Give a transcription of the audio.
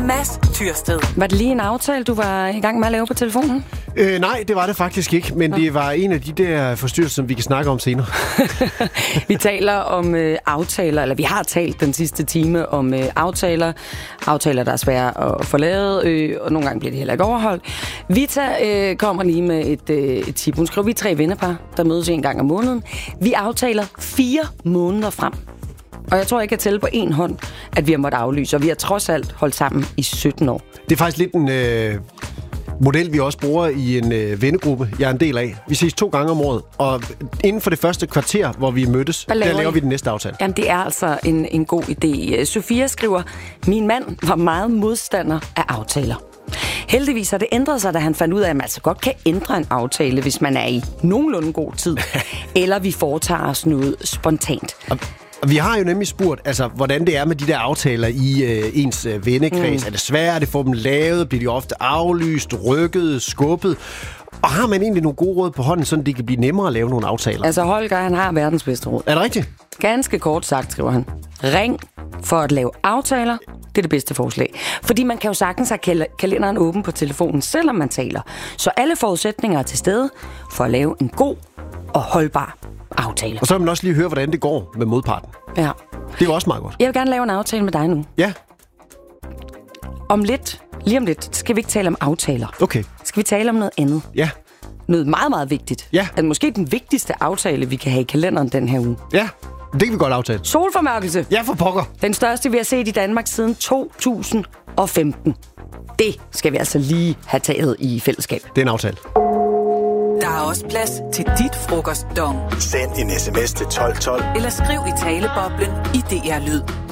Mads Tyrsted. Var det lige en aftale, du var i gang med at lave på telefonen? Nej, det var det faktisk ikke, men det var en af de der forstyrrelser, som vi kan snakke om senere. Vi taler om aftaler, eller vi har talt den sidste time om aftaler. Aftaler, der er svære at få lavet, og nogle gange bliver det heller ikke overholdt. Vita kommer lige med et tip. Hun skriver, vi er 3 vennepar, der mødes en gang om måneden. Vi aftaler 4 måneder frem. Og jeg tror ikke, at tælle på en hånd, at vi har måttet aflyse, og vi har trods alt holdt sammen i 17 år. Det er faktisk lidt en model, vi også bruger i en vennegruppe, jeg er en del af. Vi ses 2 gange om året, og inden for det første kvarter, hvor vi mødtes, der laver vi den næste aftale. Jamen, det er altså en god idé. Sofia skriver, min mand var meget modstander af aftaler. Heldigvis har det ændret sig, da han fandt ud af, at man altså godt kan ændre en aftale, hvis man er i nogenlunde god tid, eller vi foretager os noget spontant. Vi har jo nemlig spurgt, altså, hvordan det er med de der aftaler i ens vennekreds. Er det svært at få dem lavet? Bliver de ofte aflyst, rykket, skubbet? Og har man egentlig nogle gode råd på hånden, så det kan blive nemmere at lave nogle aftaler? Altså Holger, han har verdens bedste råd. Er det rigtigt? Ganske kort sagt, skriver han. Ring for at lave aftaler. Det er det bedste forslag. Fordi man kan jo sagtens have kalenderen åben på telefonen, selvom man taler. Så alle forudsætninger er til stede for at lave en god og holdbar aftale. Og så vil man også lige høre, hvordan det går med modparten. Ja. Det er jo også meget godt. Jeg vil gerne lave en aftale med dig nu. Ja. Lige om lidt, skal vi ikke tale om aftaler. Okay. Skal vi tale om noget andet? Ja. Noget meget, meget vigtigt. Ja. Altså måske den vigtigste aftale, vi kan have i kalenderen den her uge. Ja, det kan vi godt aftale. Solformørkelse. Ja, for pokker. Den største, vi har set i Danmark siden 2015. Det skal vi altså lige have taget i fællesskab. Det er en aftale. Der er også plads til dit frokostdong. Send en sms til 1212. Eller skriv i taleboblen i DR Lyd.